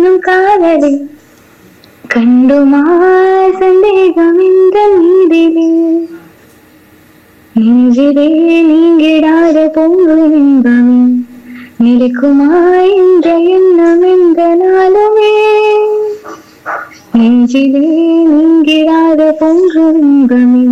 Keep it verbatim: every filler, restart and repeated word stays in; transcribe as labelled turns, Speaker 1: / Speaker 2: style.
Speaker 1: காதலி கண்டுமா சந்தேகம் இந்த நீதிலே நெஞ்சிலே நீங்கிடாத பொங்கும் இன்பமே நிலைக்குமா என்ற எண்ணம் எந்த நாளுமே நெஞ்சிலே நீங்கிடாத பொங்கும் இன்பமே